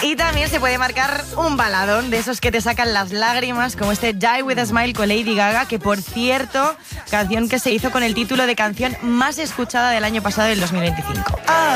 Y también se puede marcar un baladón de esos que te sacan las lágrimas, como este Die With A Smile con Lady Gaga, que por cierto, canción que se hizo con el título de canción más escuchada del año pasado, del 2025.